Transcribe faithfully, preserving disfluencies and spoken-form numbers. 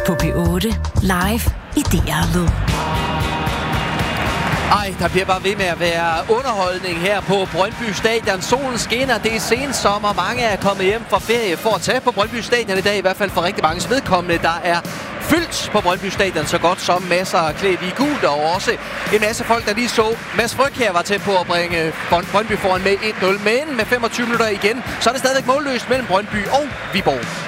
på P otte. Live i D R Lyd. Ej, der bliver bare ved med at være underholdning her på Brøndby Stadion. Solen skinner, det er sensommer. Mange er kommet hjem fra ferie for at tage på Brøndby Stadion i dag. I hvert fald for rigtig mange vedkommende. Der er fyldt på Brøndby Stadion, så godt som masser af klædt i gult. Og også en masse folk, der lige så Mads Fryg her var til på at bringe Brøndby foran med et nul. Men med femogtyve minutter igen, så er det stadigvæk målløst mellem Brøndby og Viborg.